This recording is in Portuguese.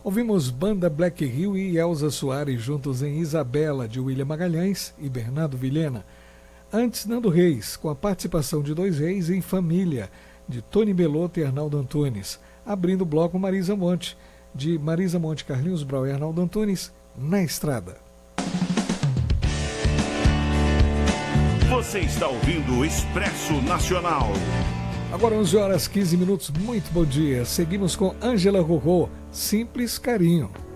Ouvimos Banda Black Hill e Elza Soares juntos em Isabela, de William Magalhães e Bernardo Vilhena. Antes, Nando Reis, com a participação de dois reis em Família, de Tony Bellotto e Arnaldo Antunes. Abrindo o bloco Marisa Monte, de Marisa Monte, Carlinhos Brau e Arnaldo Antunes, Na Estrada. Você está ouvindo o Expresso Nacional. Agora 11 horas 15 minutos, muito bom dia. Seguimos com Ângela Rorô, Simples Carinho.